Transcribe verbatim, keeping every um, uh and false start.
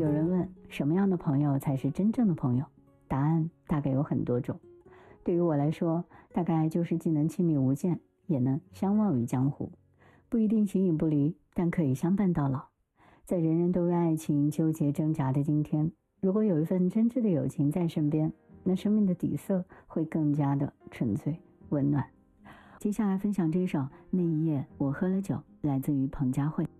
有人问什么样的朋友才是真正的朋友，答案大概有很多种。对于我来说，大概就是既能亲密无间，也能相忘于江湖，不一定形影不离，但可以相伴到老。在人人都为爱情纠结挣扎的今天，如果有一份真挚的友情在身边，那生命的底色会更加的纯粹温暖。接下来分享这首《那一夜我喝了酒》，来自于彭佳慧。